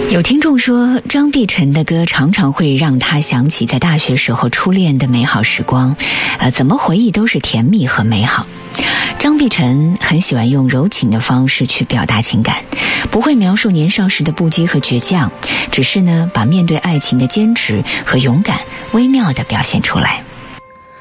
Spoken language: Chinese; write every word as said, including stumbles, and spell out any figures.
有听众说，张碧晨的歌常常会让他想起在大学时候初恋的美好时光，呃，怎么回忆都是甜蜜和美好。张碧晨很喜欢用柔情的方式去表达情感，不会描述年少时的不羁和倔强，只是呢，把面对爱情的坚持和勇敢微妙地表现出来。